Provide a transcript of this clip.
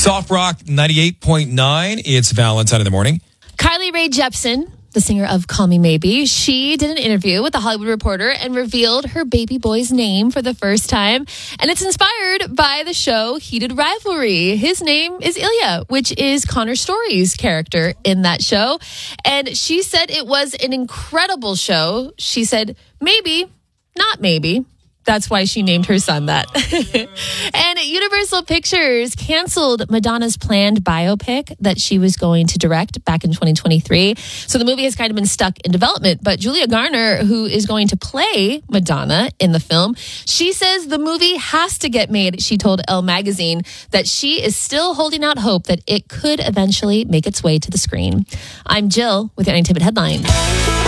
Soft Rock 98.9. It's Valentine in the morning. Kylie Rae Jepsen, the singer of Call Me Maybe, she did an interview with The Hollywood Reporter and revealed her baby boy's name for the first time. And it's inspired by the show Heated Rivalry. His name is Ilya, which is Connor Story's character in that show. And she said it was an incredible show. She said, maybe, not maybe. That's why she named her son that. And Universal Pictures canceled Madonna's planned biopic that she was going to direct back in 2023. So the movie has kind of been stuck in development. But Julia Garner, who is going to play Madonna in the film, she says the movie has to get made. She told Elle Magazine that she is still holding out hope that it could eventually make its way to the screen. I'm Jill with your 9 Headlines.